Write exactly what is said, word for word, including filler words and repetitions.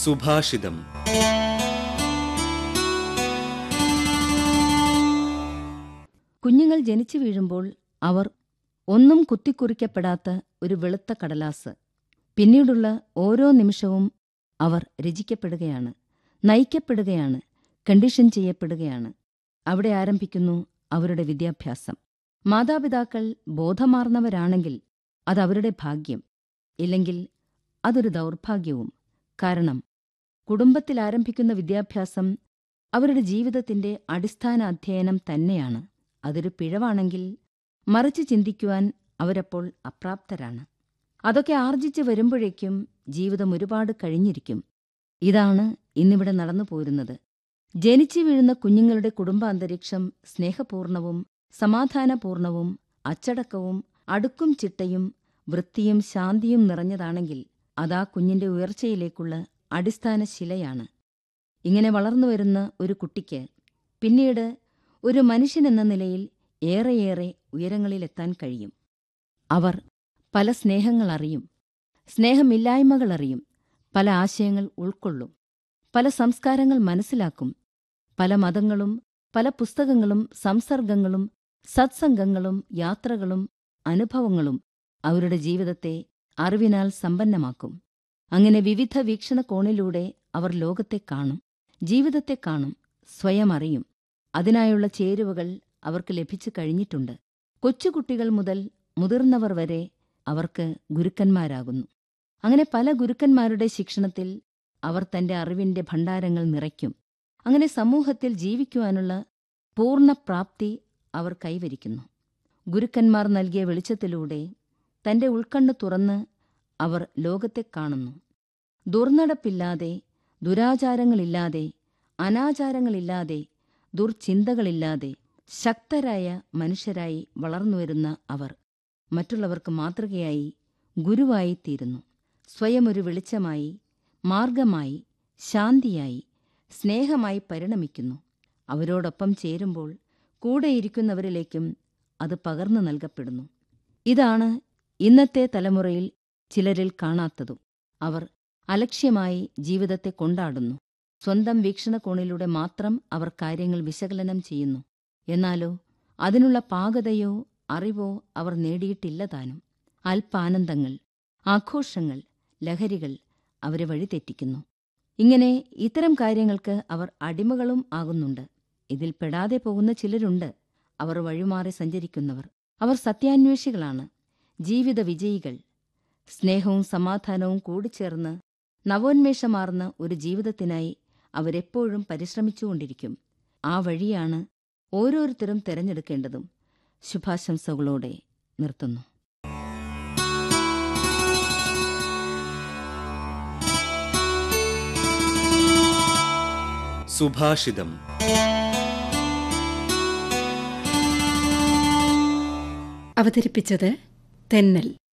സുഭാഷിതം. കുഞ്ഞുങ്ങൾ ജനിച്ചു വീഴുമ്പോൾ അവർ ഒന്നും കുത്തിക്കുറിക്കപ്പെടാത്ത ഒരു വെളുത്ത കടലാസ്. പിന്നീടുള്ള ഓരോ നിമിഷവും അവർ രചിക്കപ്പെടുകയാണ്, നയിക്കപ്പെടുകയാണ്, കണ്ടീഷൻ ചെയ്യപ്പെടുകയാണ്. അവിടെ ആരംഭിക്കുന്നു അവരുടെ വിദ്യാഭ്യാസം. മാതാപിതാക്കൾ ബോധമാർന്നവരാണെങ്കിൽ അതവരുടെ ഭാഗ്യം, ഇല്ലെങ്കിൽ അതൊരു ദൗർഭാഗ്യവും. കാരണം കുടുംബത്തിൽ ആരംഭിക്കുന്ന വിദ്യാഭ്യാസം അവരുടെ ജീവിതത്തിന്റെ അടിസ്ഥാന അധ്യയനം തന്നെയാണ്. അതൊരു പിഴവാണെങ്കിൽ മറിച്ച് ചിന്തിക്കുവാൻ അവരപ്പോൾ അപ്രാപ്തരാണ്. അതൊക്കെ ആർജിച്ച് വരുമ്പോഴേക്കും ജീവിതം ഒരുപാട് കഴിഞ്ഞിരിക്കും. ഇതാണ് ഇന്നിവിടെ നടന്നു പോരുന്നത്. ജനിച്ചു വീഴുന്ന കുഞ്ഞുങ്ങളുടെ കുടുംബാന്തരീക്ഷം സ്നേഹപൂർണവും സമാധാനപൂർണവും അച്ചടക്കവും അടുക്കും ചിട്ടയും വൃത്തിയും ശാന്തിയും നിറഞ്ഞതാണെങ്കിൽ അതാ കുഞ്ഞിന്റെ ഉയർച്ചയിലേക്കുള്ള അടിസ്ഥാന ശിലയാണ്. ഇങ്ങനെ വളർന്നുവരുന്ന ഒരു കുട്ടിക്ക് പിന്നീട് ഒരു മനുഷ്യനെന്ന നിലയിൽ ഏറെയേറെ ഉയരങ്ങളിലെത്താൻ കഴിയും. അവർ പല സ്നേഹങ്ങൾ അറിയും, സ്നേഹമില്ലായ്മകൾ അറിയും, പല ആശയങ്ങൾ ഉൾക്കൊള്ളും, പല സംസ്കാരങ്ങൾ മനസ്സിലാക്കും. പല മതങ്ങളും പല പുസ്തകങ്ങളും സംസർഗങ്ങളും സത്സംഗങ്ങളും യാത്രകളും അനുഭവങ്ങളും അവരുടെ ജീവിതത്തെ അറിവിനാൽ സമ്പന്നമാക്കും. അങ്ങനെ വിവിധ വീക്ഷണകോണിലൂടെ അവർ ലോകത്തെ കാണും, ജീവിതത്തെ കാണും, സ്വയം അറിയും. അതിനായുള്ള ചേരുവകൾ അവർക്ക് ലഭിച്ചു കഴിഞ്ഞിട്ടുണ്ട്. കൊച്ചുകുട്ടികൾ മുതൽ മുതിർന്നവർ വരെ അവർക്ക് ഗുരുക്കന്മാരാകുന്നു. അങ്ങനെ പല ഗുരുക്കന്മാരുടെ ശിക്ഷണത്തിൽ അവർ തന്റെ അറിവിന്റെ ഭണ്ഡാരങ്ങൾ നിറയ്ക്കും. അങ്ങനെ സമൂഹത്തിൽ ജീവിക്കുവാനുള്ള പൂർണ്ണപ്രാപ്തി അവർ കൈവരിക്കുന്നു. ഗുരുക്കന്മാർ നൽകിയ വെളിച്ചത്തിലൂടെ തന്റെ ഉൾക്കണ്ണ് തുറന്ന് അവർ ലോകത്തെ കാണുന്നു. ദുർനടപ്പില്ലാതെ, ദുരാചാരങ്ങളില്ലാതെ, അനാചാരങ്ങളില്ലാതെ, ദുർചിന്തകളില്ലാതെ ശക്തരായ മനുഷ്യരായി വളർന്നുവരുന്ന അവർ മറ്റുള്ളവർക്ക് മാതൃകയായി, ഗുരുവായി തീരുന്നു. സ്വയം ഒരു വെളിച്ചമായി, മാർഗമായി, ശാന്തിയായി, സ്നേഹമായി പരിണമിക്കുന്നു. അവരോടൊപ്പം ചേരുമ്പോൾ കൂടെയിരിക്കുന്നവരിലേക്കും അത് പകർന്നു നൽകപ്പെടുന്നു. ഇതാണ് ഇന്നത്തെ തലമുറയിൽ ചിലരിൽ കാണാത്തതും. അവർ അലക്ഷ്യമായി ജീവിതത്തെ കൊണ്ടാടുന്നു. സ്വന്തം വീക്ഷണകോണിലൂടെ മാത്രം അവർ കാര്യങ്ങൾ വിശകലനം ചെയ്യുന്നു. എന്നാലോ അതിനുള്ള പാകതയോ അറിവോ അവർ നേടിയിട്ടില്ല താനും. അല്പാനന്ദങ്ങൾ, ആഘോഷങ്ങൾ, ലഹരികൾ അവരെ വഴിതെറ്റിക്കുന്നു. ഇങ്ങനെ ഇത്തരം കാര്യങ്ങൾക്ക് അവർ അടിമകളും ആകുന്നുണ്ട്. ഇതിൽ പെടാതെ പോകുന്ന ചിലരുണ്ട്. അവർ വഴിമാറി സഞ്ചരിക്കുന്നവർ. അവർ സത്യാന്വേഷികളാണ്, ജീവിത വിജയികൾ. സ്നേഹവും സമാധാനവും കൂടിച്ചേർന്ന് നവോന്മേഷമാർന്ന ഒരു ജീവിതത്തിനായി അവരെപ്പോഴും പരിശ്രമിച്ചുകൊണ്ടിരിക്കും. ആ വഴിയാണ് ഓരോരുത്തരും തിരഞ്ഞെടുക്കേണ്ടതും. ശുഭാശംസകളോടെ നിർത്തുന്നു. സുഭാഷിതം. അവതരിപ്പിച്ചത് തെന്നൽ.